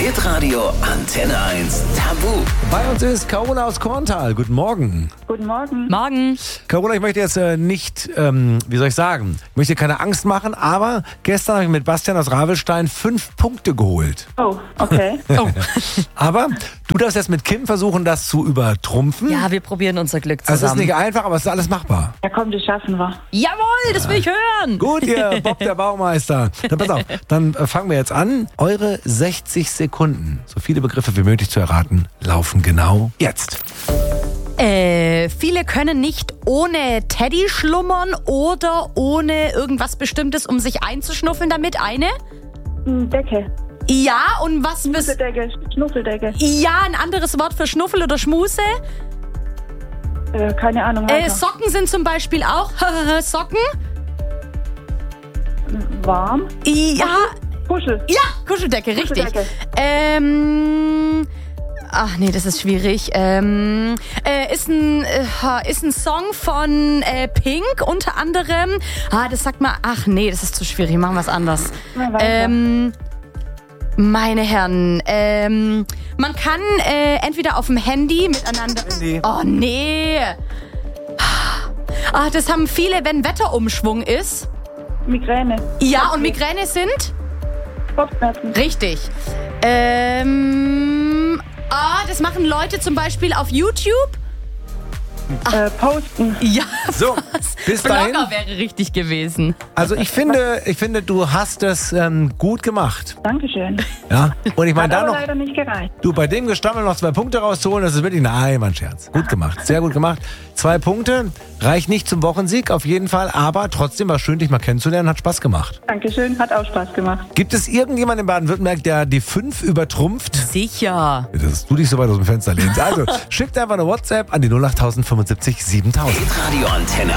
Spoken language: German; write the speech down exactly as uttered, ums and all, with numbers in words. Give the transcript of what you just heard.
Hitradio Antenne eins Tabu. Bei uns ist Carola aus Korntal. Guten Morgen. Guten Morgen. Morgen. Carola, ich möchte jetzt äh, nicht, ähm, wie soll ich sagen, ich möchte dir keine Angst machen, aber gestern habe ich mit Bastian aus Ravelstein fünf Punkte geholt. Oh, okay. Oh. Aber du darfst jetzt mit Kim versuchen, das zu übertrumpfen. Ja, wir probieren unser Glück Es ist zusammen. nicht einfach, aber es ist alles machbar. Ja, komm, das schaffen wir. Jawohl, das will ich hören. Gut, ihr Bob der Baumeister. Dann pass auf, dann äh, fangen wir jetzt an. Eure sechzig Sekunden, so viele Begriffe wie möglich zu erraten, laufen genau jetzt. Äh, viele können nicht ohne Teddy schlummern oder ohne irgendwas Bestimmtes, um sich einzuschnuffeln damit. Eine? Decke. Ja, und was bist... Schnuffeldecke. Schnuffeldecke. Ja, ein anderes Wort für Schnuffel oder Schmuse. Äh, keine Ahnung. Äh, weiter. Socken sind zum Beispiel auch Socken. Warm. Ja, Kuschel. ja, Kuscheldecke, richtig. Kuscheldecke. Ähm... Ach nee, das ist schwierig. Ähm, äh, ist, ein, äh, ist ein Song von äh, Pink unter anderem. Ah, das sagt mal. Ach nee, das ist zu schwierig. Machen wir es anders. Na, weiter. Ähm, meine Herren, ähm, man kann äh, entweder auf dem Handy miteinander. Handy. Oh nee. Ah, das haben viele, wenn Wetterumschwung ist. Migräne. Ja, und Migräne sind? Kopfschmerzen. Richtig. Ähm, ah, das machen Leute zum Beispiel auf YouTube. Äh, posten. Ja, So, bis dahin. Blogger wäre richtig gewesen. Also ich finde, ich finde, du hast es ähm, gut gemacht. Dankeschön. Ja. Und ich meine, Hat da aber noch, leider nicht gereicht. du bei dem Gestammel noch zwei Punkte rauszuholen, das ist wirklich, nein, mein Scherz. Gut gemacht, sehr gut gemacht. Zwei Punkte, reicht nicht zum Wochensieg auf jeden Fall, aber trotzdem war schön, dich mal kennenzulernen, hat Spaß gemacht. Dankeschön, hat auch Spaß gemacht. Gibt es irgendjemanden in Baden-Württemberg, der die fünf übertrumpft? Sicher. Dass du dich so weit aus dem Fenster lehnst. Also, schickt einfach eine WhatsApp an die null acht fünfundsiebzig siebentausend. Hitradio Antenne